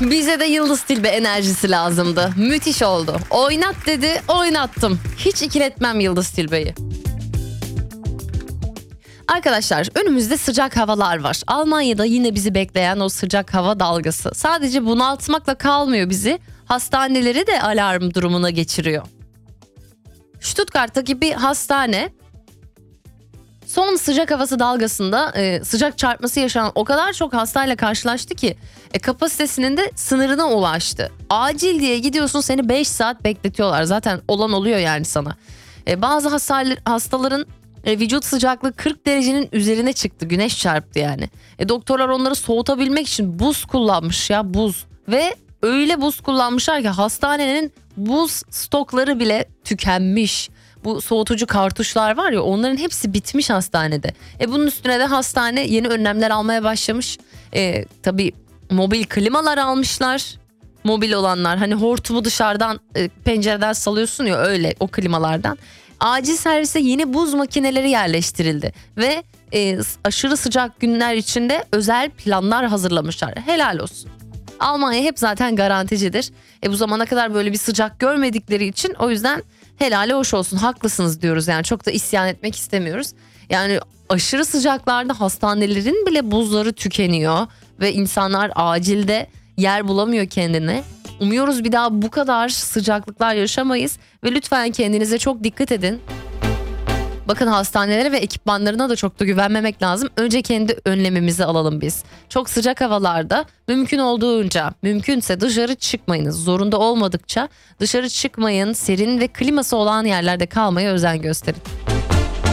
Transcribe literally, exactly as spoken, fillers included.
Bize de Yıldız Tilbe enerjisi lazımdı. Müthiş oldu. Oynat dedi, oynattım. Hiç ikiletmem Yıldız Tilbe'yi. Arkadaşlar, önümüzde sıcak havalar var. Almanya'da yine bizi bekleyen o sıcak hava dalgası sadece bunaltmakla kalmıyor bizi. Hastaneleri de alarm durumuna geçiriyor. Stuttgart'taki bir hastane son sıcak havası dalgasında e, sıcak çarpması yaşanan o kadar çok hastayla karşılaştı ki e, kapasitesinin de sınırına ulaştı. Acil diye gidiyorsun, seni beş saat bekletiyorlar. Zaten olan oluyor yani sana. E, bazı hastalar, hastaların e, vücut sıcaklığı kırk derecenin üzerine çıktı. Güneş çarptı yani. E, doktorlar onları soğutabilmek için buz kullanmış ya, buz. Ve öyle buz kullanmışlar ki hastanenin buz stokları bile tükenmiş. Bu soğutucu kartuşlar var ya, onların hepsi bitmiş hastanede. E bunun üstüne de hastane yeni önlemler almaya başlamış. E, tabii mobil klimalar almışlar. Mobil olanlar, hani hortumu dışarıdan e, pencereden salıyorsun ya, öyle o klimalardan. Acil servise yeni buz makineleri yerleştirildi. Ve e, aşırı sıcak günler içinde özel planlar hazırlamışlar. Helal olsun. Almanya hep zaten garanticidir. E bu zamana kadar böyle bir sıcak görmedikleri için o yüzden helali hoş olsun, haklısınız diyoruz. Yani çok da isyan etmek istemiyoruz. Yani aşırı sıcaklarda hastanelerin bile buzları tükeniyor ve insanlar acilde yer bulamıyor kendine. Umuyoruz bir daha bu kadar sıcaklıklar yaşamayız ve lütfen kendinize çok dikkat edin. Bakın, hastanelere ve ekipmanlarına da çok da güvenmemek lazım. Önce kendi önlemimizi alalım biz. Çok sıcak havalarda mümkün olduğunca, mümkünse dışarı çıkmayınız. Zorunda olmadıkça dışarı çıkmayın. Serin ve kliması olan yerlerde kalmaya özen gösterin.